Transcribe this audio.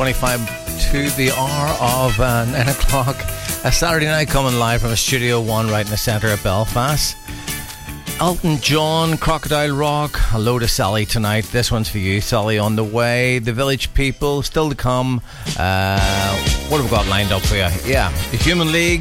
25 to the hour of 9 o'clock. A Saturday night coming live from Studio 1 right in the centre of Belfast. Elton John, Crocodile Rock. Hello to Sally tonight. This one's for you, Sally. On the way. The Village People, still to come. What have we got lined up for you? Yeah, the Human League.